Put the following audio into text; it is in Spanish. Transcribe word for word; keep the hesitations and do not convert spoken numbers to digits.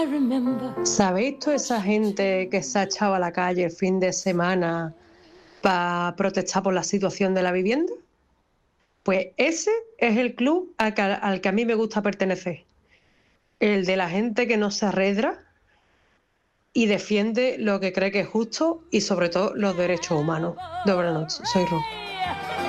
¿Sabéis toda esa gente que se ha echado a la calle el fin de semana para protestar por la situación de la vivienda? Pues ese es el club al que, al que a mí me gusta pertenecer. El de la gente que no se arredra y defiende lo que cree que es justo y sobre todo los derechos humanos. De buenas noches, soy Ro.